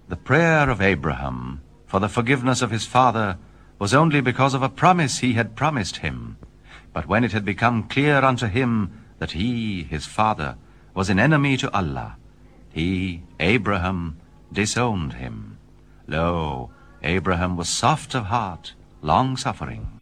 The prayer of Abraham for the forgiveness of his father was only because of a promise he had promised him. But when it had become clear unto him that he, his father, was an enemy to Allah, he, Abraham, disowned him. Lo, Abraham was soft of heart, long-suffering.